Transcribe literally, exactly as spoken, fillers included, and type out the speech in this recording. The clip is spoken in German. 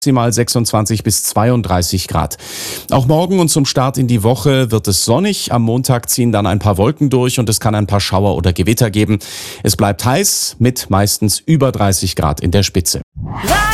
maximal sechsundzwanzig bis zweiunddreißig Grad. Auch morgen und zum Start in die Woche wird es sonnig. Am Montag ziehen dann ein paar Wolken durch und es kann ein paar Schauer oder Gewitter geben. Es bleibt heiß mit meistens über dreißig Grad in der Spitze.